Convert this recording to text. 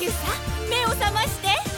キューさ、目を覚まして。